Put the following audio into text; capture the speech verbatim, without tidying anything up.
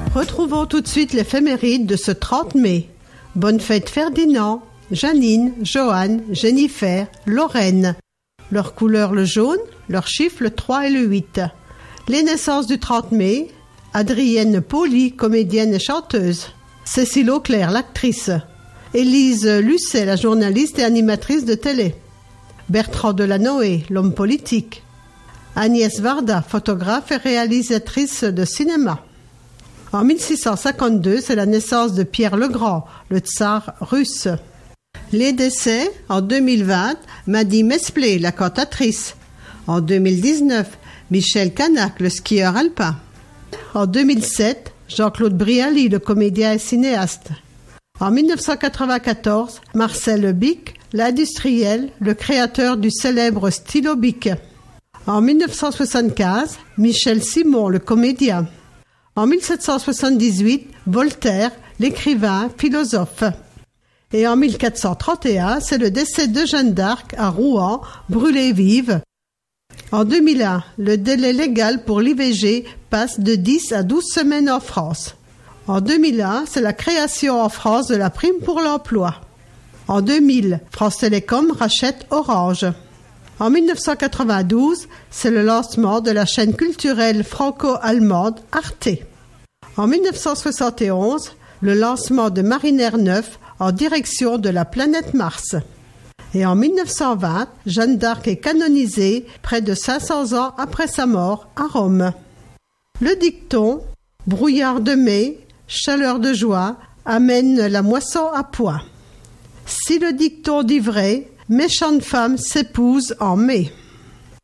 Retrouvons tout de suite l'éphéméride de ce trente mai. Bonne fête Ferdinand, Janine, Joanne, Jennifer, Lorraine. Leur couleur le jaune, leur chiffre le trois et le huit. Les naissances du trente mai, Adrienne Pauly, comédienne et chanteuse. Cécile Auclair, l'actrice. Élise Lucet, la journaliste et animatrice de télé. Bertrand Delanoë, l'homme politique. Agnès Varda, photographe et réalisatrice de cinéma. En mille six cent cinquante-deux, c'est la naissance de Pierre le Grand, le tsar russe. Les décès, en deux mille vingt, Maddy Mesplé, la cantatrice. En deux mille dix-neuf, Michel Canac, le skieur alpin. En deux mille sept, Jean-Claude Brialy, le comédien et cinéaste. En mille neuf cent quatre-vingt-quatorze, Marcel Bic, l'industriel, le créateur du célèbre stylo Bic. En mille neuf cent soixante-quinze, Michel Simon, le comédien. En mille sept cent soixante-dix-huit, Voltaire, l'écrivain, philosophe. Et en mille quatre cent trente et un, c'est le décès de Jeanne d'Arc à Rouen, brûlée vive. En deux mille un, le délai légal pour l'I V G passe de dix à douze semaines en France. En deux mille un, c'est la création en France de la prime pour l'emploi. En deux mille, France Télécom rachète Orange. En mille neuf cent quatre-vingt-douze, c'est le lancement de la chaîne culturelle franco-allemande Arte. En mille neuf cent soixante et onze, le lancement de Mariner neuf en direction de la planète Mars. Et en mille neuf cent vingt, Jeanne d'Arc est canonisée près de cinq cents ans après sa mort à Rome. Le dicton « Brouillard de mai, chaleur de joie, amène la moisson à point ». Si le dicton dit vrai, méchante femme s'épouse en mai.